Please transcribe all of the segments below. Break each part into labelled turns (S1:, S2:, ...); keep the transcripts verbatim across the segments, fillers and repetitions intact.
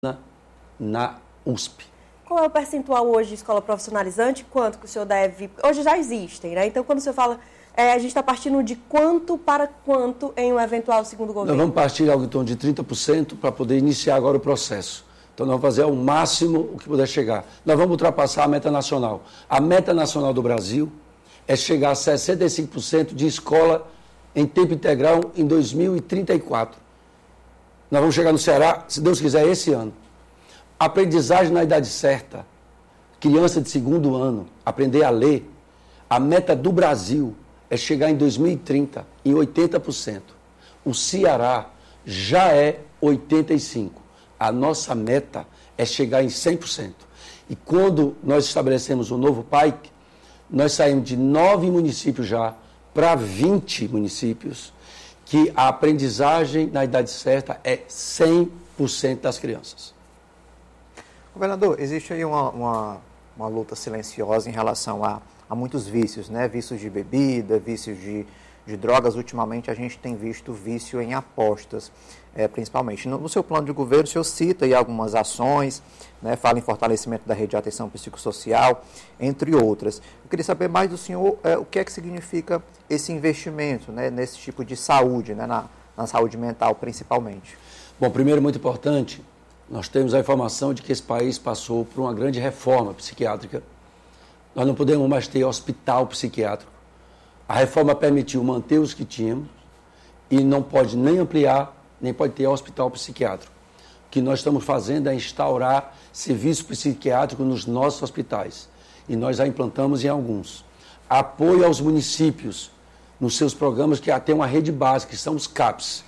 S1: na, na U S P.
S2: Qual é o percentual hoje de escola profissionalizante? Quanto que o senhor deve... Hoje já existem, né? Então, quando o senhor fala, é, a gente está partindo de quanto para quanto em um eventual segundo governo?
S1: Nós vamos partir de algo em torno de trinta por cento para poder iniciar agora o processo. Então, nós vamos fazer ao máximo o que puder chegar. Nós vamos ultrapassar a meta nacional. A meta nacional do Brasil é chegar a sessenta e cinco por cento de escola em tempo integral em dois mil e trinta e quatro. Nós vamos chegar no Ceará, se Deus quiser, esse ano. Aprendizagem na idade certa, criança de segundo ano, aprender a ler, a meta do Brasil é chegar em dois mil e trinta em oitenta por cento. O Ceará já é oitenta e cinco por cento. A nossa meta é chegar em cem por cento. E quando nós estabelecemos o novo P A I C, nós saímos de nove municípios já para vinte municípios, que a aprendizagem na idade certa é cem por cento das crianças.
S3: Governador, existe aí uma, uma, uma luta silenciosa em relação a, a muitos vícios, né? Vícios de bebida, vícios de, de drogas. Ultimamente a gente tem visto vício em apostas, é, principalmente. No, no seu plano de governo, o senhor cita aí algumas ações, né? Fala em fortalecimento da rede de atenção psicossocial, entre outras. Eu queria saber mais do senhor é, o que é que significa esse investimento, né? Nesse tipo de saúde, né? na, na saúde mental principalmente.
S1: Bom, primeiro, muito importante, nós temos a informação de que esse país passou por uma grande reforma psiquiátrica. Nós não podemos mais ter hospital psiquiátrico. A reforma permitiu manter os que tínhamos e não pode nem ampliar, nem pode ter hospital psiquiátrico. O que nós estamos fazendo é instaurar serviço psiquiátrico nos nossos hospitais. E nós já implantamos em alguns. Apoio aos municípios nos seus programas, que tem uma rede básica, que são os CAPs.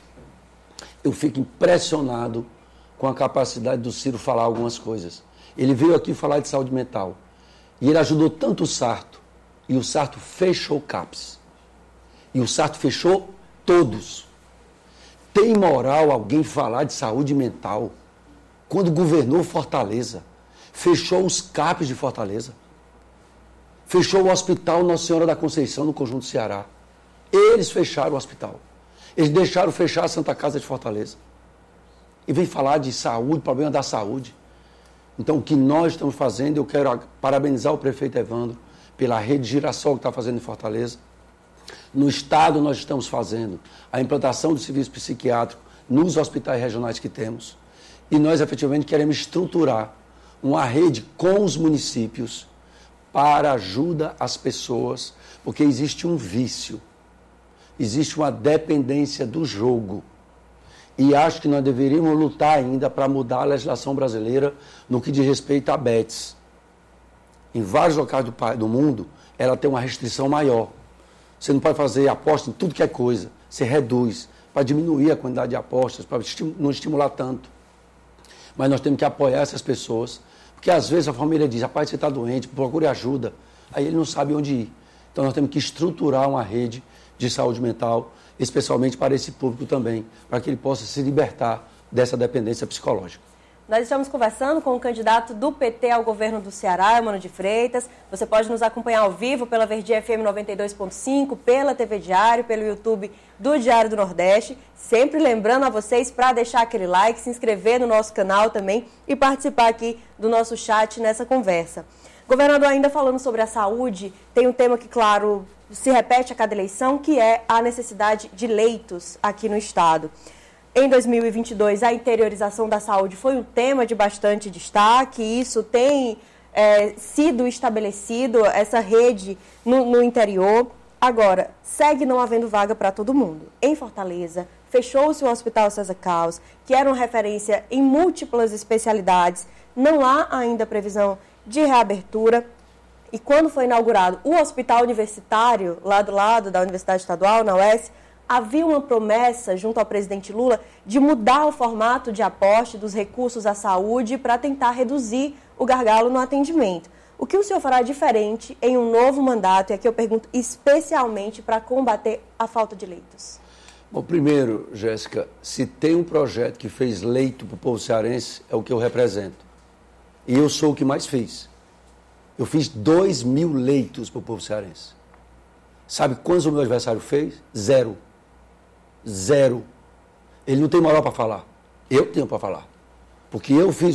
S1: Eu fico impressionado com a capacidade do Ciro falar algumas coisas. Ele veio aqui falar de saúde mental. E ele ajudou tanto o Sarto. E o Sarto fechou o CAPS. E o Sarto fechou todos. Tem moral alguém falar de saúde mental quando governou Fortaleza? Fechou os CAPs de Fortaleza. Fechou o Hospital Nossa Senhora da Conceição, no Conjunto Ceará. Eles fecharam o hospital. Eles deixaram fechar a Santa Casa de Fortaleza. E vem falar de saúde, problema da saúde. Então, o que nós estamos fazendo, eu quero parabenizar o prefeito Evandro pela rede Girassol que está fazendo em Fortaleza. No Estado, nós estamos fazendo a implantação do serviço psiquiátrico nos hospitais regionais que temos. E nós, efetivamente, queremos estruturar uma rede com os municípios para ajuda às pessoas, porque existe um vício, existe uma dependência do jogo. E acho que nós deveríamos lutar ainda para mudar a legislação brasileira no que diz respeito a bets. Em vários locais do, do mundo, ela tem uma restrição maior. Você não pode fazer aposta em tudo que é coisa. Você reduz para diminuir a quantidade de apostas, para não estimular tanto. Mas nós temos que apoiar essas pessoas, porque às vezes a família diz, rapaz, você está doente, procure ajuda. Aí ele não sabe onde ir. Então nós temos que estruturar uma rede de saúde mental, especialmente para esse público também, para que ele possa se libertar dessa dependência psicológica.
S2: Nós estamos conversando com o candidato do P T ao governo do Ceará, Eumano de Freitas. Você pode nos acompanhar ao vivo pela Verdinha F M noventa e dois ponto cinco, pela T V Diário, pelo YouTube do Diário do Nordeste. Sempre lembrando a vocês para deixar aquele like, se inscrever no nosso canal também e participar aqui do nosso chat nessa conversa. Governador, ainda falando sobre a saúde, tem um tema que, claro, se repete a cada eleição, que é a necessidade de leitos aqui no Estado. Em dois mil e vinte e dois, a interiorização da saúde foi um tema de bastante destaque, e isso tem é, sido estabelecido, essa rede no, no interior. Agora, segue não havendo vaga para todo mundo. Em Fortaleza, fechou-se o Hospital César Caos, que era uma referência em múltiplas especialidades. Não há ainda previsão de reabertura. E quando foi inaugurado o Hospital Universitário, lá do lado da Universidade Estadual, na U E S, havia uma promessa, junto ao presidente Lula, de mudar o formato de aporte dos recursos à saúde para tentar reduzir o gargalo no atendimento. O que o senhor fará diferente em um novo mandato? E aqui eu pergunto especialmente para combater a falta de leitos.
S1: Bom, primeiro, Jéssica, se tem um projeto que fez leito para o povo cearense, é o que eu represento. E eu sou o que mais fiz. Eu fiz dois mil leitos para o povo cearense. Sabe quantos o meu adversário fez? Zero. Zero. Ele não tem moral para falar. Eu tenho para falar. Porque eu fiz